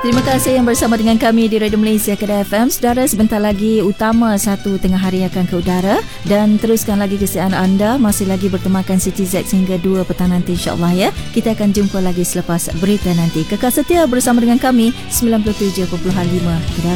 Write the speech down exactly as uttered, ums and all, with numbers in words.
Terima kasih yang bersama dengan kami di Radio Malaysia Kedah F M. Saudara, sebentar lagi Utama satu tengah hari akan ke udara, dan teruskan lagi kesetiaan anda masih lagi bertemakan City Z hingga dua petang nanti, insyaAllah ya. Kita akan jumpa lagi selepas berita nanti. Kekal setia bersama dengan kami sembilan puluh tujuh perpuluhan lima Kedah